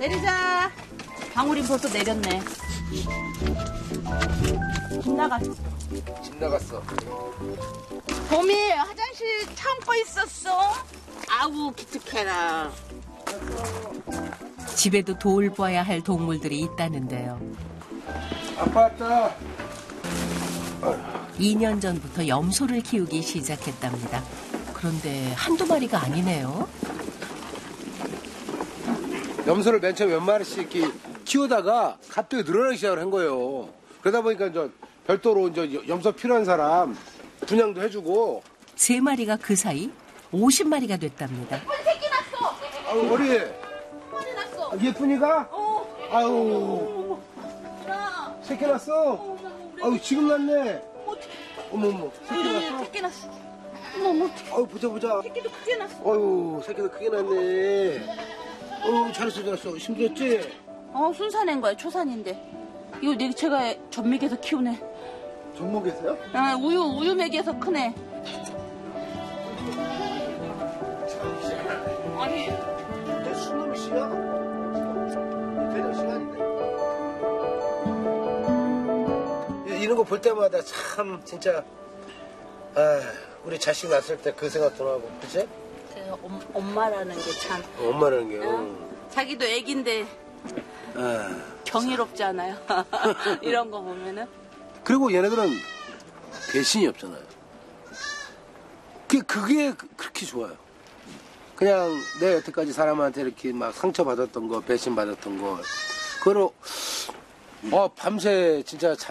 내리자. 방울이 벌써 내렸네. 집 나갔어. 집 나갔어. 봄이 화장실 참고 있었어. 아우 기특해라. 집에도 돌봐야 할 동물들이 있다는데요. 아빠 왔다. 2년 전부터 염소를 키우기 시작했답니다. 그런데 한두 마리가 아니네요. 염소를 맨 처음에 몇 마리씩 이렇게 키우다가 갑자기 늘어나기 시작을 한 거예요. 그러다 보니까 이제 별도로 이제 염소 필요한 사람 분양도 해주고. 3마리가 그 사이 50마리가 됐답니다. 새끼 났어. 아유 머리. 머리 났어. 예쁜이가? 아유 야. 새끼 났어. 아유 지금 났네. 어머 새끼 났어. 새끼 났어. 어머 아유 보자. 새끼도 크게 났어. 아유 새끼도 크게 났네. 잘했어. 힘들었지? 순산인 거야. 초산인데. 이거 제가 전맥에서 키우네. 전목에서요? 아, 우유 먹여서 크네. 아니, 수능 씨야? 대전 시간인데. 이런 거 볼 때마다 참 진짜 우리 자식 낳았을 때 그 생각도 나고, 그치? 엄마라는 게 참. 엄마라는 게. 자기도 애긴데 경이롭지 않아요? 이런 거 보면은. 그리고 얘네들은 배신이 없잖아요. 그게 그렇게 좋아요. 그냥 내 여태까지 사람한테 이렇게 막 상처받았던 거, 배신받았던 거, 그거를 밤새 진짜